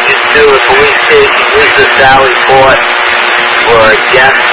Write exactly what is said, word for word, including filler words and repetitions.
just do a police station, use the Sally Port for guests